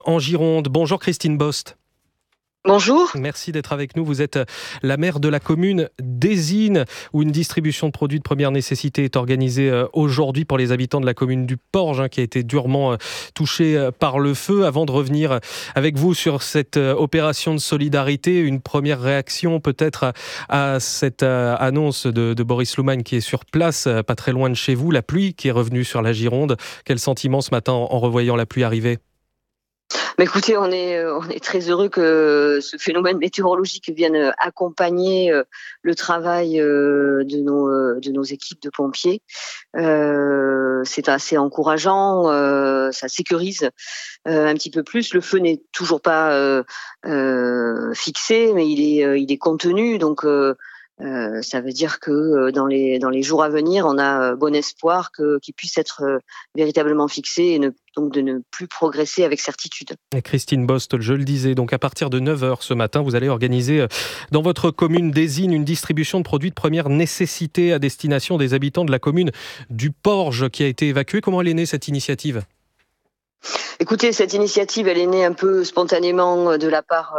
en Gironde. Bonjour Christine Bost. Bonjour. Merci d'être avec nous. Vous êtes la maire de la commune d'Ezines, où une distribution de produits de première nécessité est organisée aujourd'hui pour les habitants de la commune du Porge, qui a été durement touchée par le feu. Avant de revenir avec vous sur cette opération de solidarité, une première réaction peut-être à cette annonce de Boris Loumagne qui est sur place, pas très loin de chez vous, la pluie qui est revenue sur la Gironde. Quel sentiment ce matin en revoyant la pluie arriver ? Écoutez, on est très heureux que ce phénomène météorologique vienne accompagner le travail de nos équipes de pompiers. C'est assez encourageant, ça sécurise un petit peu plus. Le feu n'est toujours pas fixé, mais il est contenu, donc ça veut dire que dans les jours à venir, on a bon espoir qu'il puisse être véritablement fixé et donc de ne plus progresser avec certitude. Et Christine Bost, je le disais, donc à partir de 9h ce matin, vous allez organiser dans votre commune d'Ezines une distribution de produits de première nécessité à destination des habitants de la commune du Porge qui a été évacuée. Comment elle est née cette initiative ? Écoutez, cette initiative, elle est née un peu spontanément de la part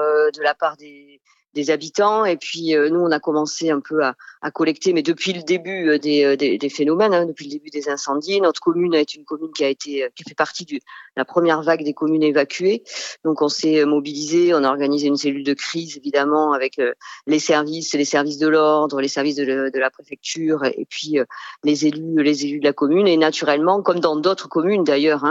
des habitants, et puis nous on a commencé un peu à collecter, mais depuis le début des phénomènes, depuis le début des incendies. Notre commune est une commune qui fait partie de la première vague des communes évacuées, donc on s'est mobilisé, on a organisé une cellule de crise évidemment avec les services de l'ordre, les services de la préfecture, et puis les élus de la commune, et naturellement, comme dans d'autres communes d'ailleurs,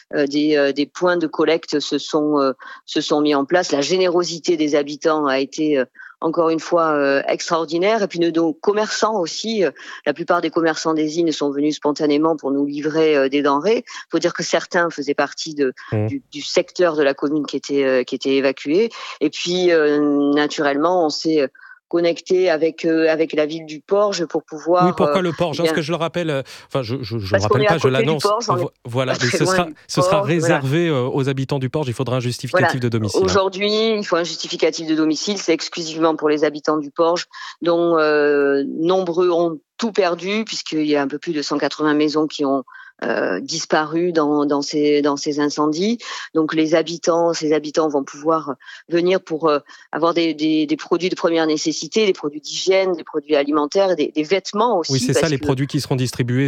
des points de collecte se sont mis en place. La générosité des habitants a été encore une fois extraordinaire, et puis nos commerçants aussi, la plupart des commerçants d'Ezines sont venus spontanément pour nous livrer des denrées. Il faut dire que certains faisaient partie du secteur de la commune qui était évacué, et puis naturellement on s'est connecté avec la ville du Porge pour pouvoir... Oui, pourquoi le Porge ? Parce que je le rappelle, je ne rappelle pas, je l'annonce. Voilà, ce sera réservé aux habitants du Porge, il faudra un justificatif de domicile. Aujourd'hui, il faut un justificatif de domicile, c'est exclusivement pour les habitants du Porge, dont nombreux ont tout perdu, puisqu'il y a un peu plus de 180 maisons qui ont disparu dans ces incendies. Donc ces habitants vont pouvoir venir pour avoir des produits de première nécessité, des produits d'hygiène, des produits alimentaires, des vêtements aussi. Oui, c'est ça, les produits qui seront distribués,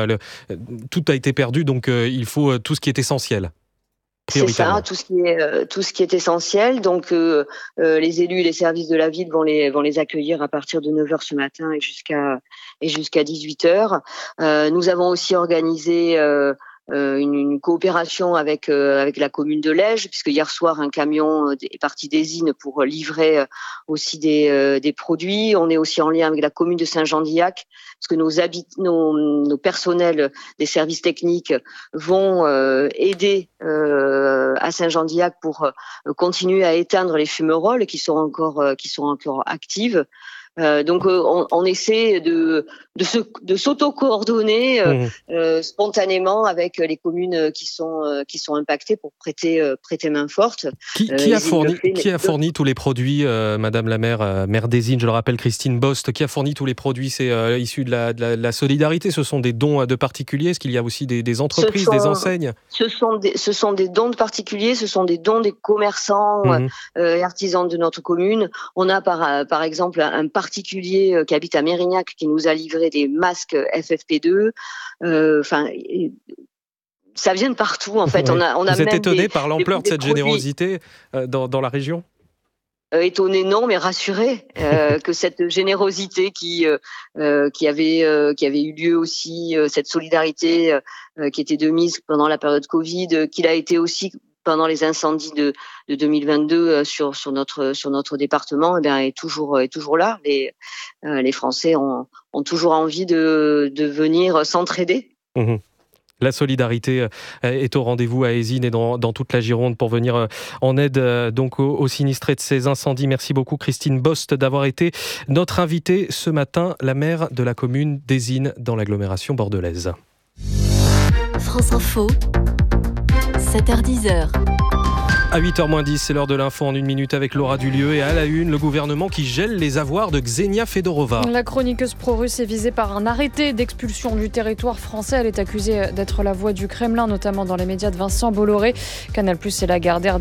tout a été perdu, donc il faut tout ce qui est essentiel. C'est ça, tout ce qui est essentiel. Donc les élus et les services de la ville vont les accueillir à partir de 9h ce matin et jusqu'à 18h. Nous avons aussi organisé une coopération avec la commune de Lège, puisque hier soir un camion est parti d'Ezines pour livrer aussi des produits. On est aussi en lien avec la commune de Saint-Jean-d'Illac, parce que nos personnels des services techniques vont aider à Saint-Jean-d'Illac pour continuer à éteindre les fumerolles qui sont encore actives. Donc on essaie de s'auto-coordonner spontanément avec les communes qui sont impactées pour prêter main forte. Qui a fourni tous les produits, Madame la maire d'Ezines, je le rappelle, Christine Bost, qui a fourni tous les produits? C'est issu de la solidarité, ce sont des dons de particuliers? Est-ce qu'il y a aussi des entreprises, des enseignes? Ce sont des dons de particuliers, ce sont des dons des commerçants et artisans de notre commune. On a par exemple un particulier qui habite à Mérignac qui nous a livré des masques FFP2. Ça vient de partout en fait. Oui. On a Vous êtes même étonné par l'ampleur de cette générosité dans la région? Étonné non, mais rassuré que cette générosité qui avait eu lieu aussi, cette solidarité qui était de mise pendant la période Covid, qu'il a été aussi pendant les incendies de 2022 sur notre département, est toujours là. Les Français ont toujours envie de venir s'entraider. La solidarité est au rendez-vous à Ezines et dans toute la Gironde pour venir en aide donc aux sinistrés de ces incendies. Merci beaucoup Christine Bost d'avoir été notre invitée ce matin, la maire de la commune d'Ezines dans l'agglomération bordelaise. France Info, 7h-10h. À 8h-10, c'est l'heure de l'info en 1 minute avec Laura Dulieu. Et à la une, le gouvernement qui gèle les avoirs de Ksenia Fedorova. La chroniqueuse pro-russe est visée par un arrêté d'expulsion du territoire français. Elle est accusée d'être la voix du Kremlin, notamment dans les médias de Vincent Bolloré. Canal+ et Lagardère